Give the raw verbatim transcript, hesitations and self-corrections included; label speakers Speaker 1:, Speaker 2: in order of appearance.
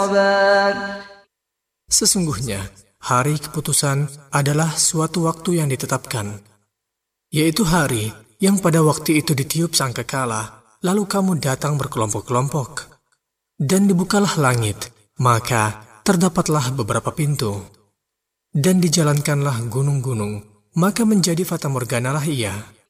Speaker 1: Sesungguhnya, hari keputusan adalah suatu waktu yang ditetapkan, yaitu hari yang pada waktu itu ditiup sangkakala, lalu kamu datang berkelompok-kelompok. Dan dibukalah langit, maka terdapatlah beberapa pintu. Dan dijalankanlah gunung-gunung, maka menjadi fatamorganalah ia.